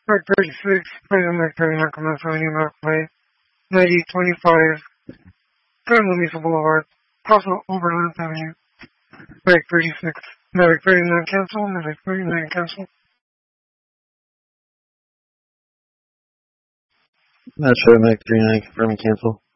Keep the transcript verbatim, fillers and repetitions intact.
Track thirty-six, President Mac thirty-nine, Commercial Avenue, Rockaway, ninety twenty-five, San Luis Boulevard, also Overland Avenue. Track thirty-six, Mavic thirty-nine, cancel, Mavic thirty-nine, cancel. Not sure, Mac thirty-nine, confirming cancel.